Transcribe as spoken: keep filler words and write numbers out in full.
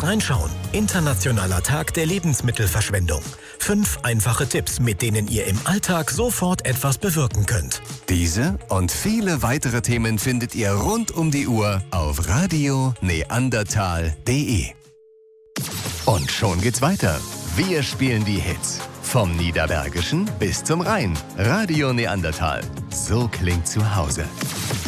reinschauen. Internationaler Tag der Lebensmittelverschwendung. Fünf einfache Tipps, mit denen ihr im Alltag sofort etwas bewirken könnt. Diese und viele weitere Themen findet ihr rund um die Uhr auf radio neandertal punkt de. Und schon geht's weiter. Wir spielen die Hits. Vom Niederbergischen bis zum Rhein. Radio Neandertal. So klingt zu Hause.